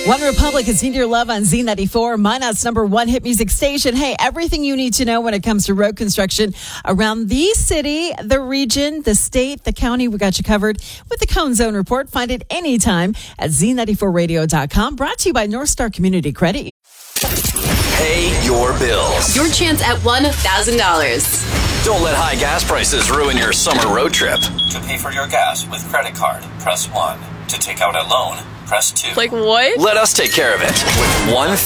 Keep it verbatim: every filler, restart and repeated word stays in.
One Republic is Need Your Love on Z ninety-four, Minot's number one hit music station. Hey, everything you need to know when it comes to road construction around the city, the region, the state, the county. We got you covered with the Cone Zone Report. Find it anytime at Z ninety-four radio dot com. Brought to you by North Star Community Credit. Pay your bills. Your chance at one thousand dollars. Don't let high gas prices ruin your summer road trip. To pay for your gas with credit card, press one. To take out a loan, press two. Like what? Let us take care of it with one